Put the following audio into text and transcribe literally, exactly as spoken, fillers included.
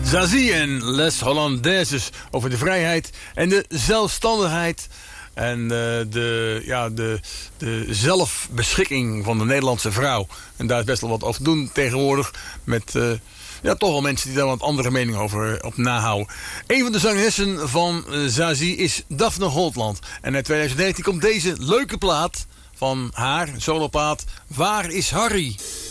Zazie en Les Hollandaises over de vrijheid en de zelfstandigheid en uh, de, ja, de, de zelfbeschikking van de Nederlandse vrouw. En daar is best wel wat over te doen tegenwoordig met uh, ja, toch wel mensen die daar wat andere mening over op nahouden. Een van de zangeressen van uh, Zazie is Daphne Holtland. En in tweeduizend dertien komt deze leuke plaat van haar, soloplaat, Waar is Harry?